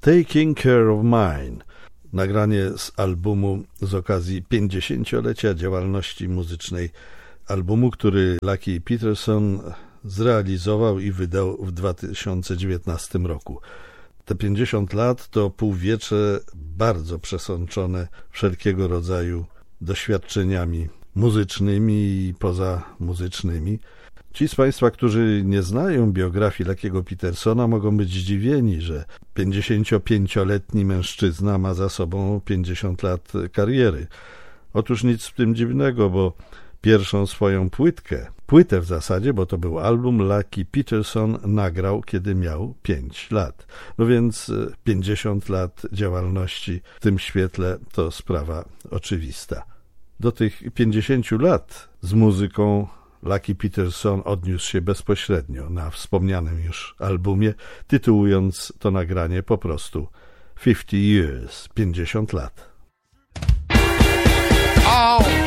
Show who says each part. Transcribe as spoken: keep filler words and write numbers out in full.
Speaker 1: Taking Care of Mine, nagranie z albumu z okazji pięćdziesięciolecia działalności muzycznej, albumu, który Lucky Peterson zrealizował i wydał w dwa tysiące dziewiętnastym roku. Te pięćdziesiąt lat to półwiecze bardzo przesączone wszelkiego rodzaju doświadczeniami muzycznymi i pozamuzycznymi. Ci z Państwa, którzy nie znają biografii Lucky'ego Petersona, mogą być zdziwieni, że pięćdziesięciopięcioletni mężczyzna ma za sobą pięćdziesiąt lat kariery. Otóż nic w tym dziwnego, bo pierwszą swoją płytkę, płytę w zasadzie, bo to był album, Lucky Peterson nagrał, kiedy miał pięć lat. No więc pięćdziesiąt lat działalności w tym świetle to sprawa oczywista. Do tych pięćdziesięciu lat z muzyką Lucky Peterson odniósł się bezpośrednio na wspomnianym już albumie, tytułując to nagranie po prostu fifty years, pięćdziesiąt lat.
Speaker 2: Oh.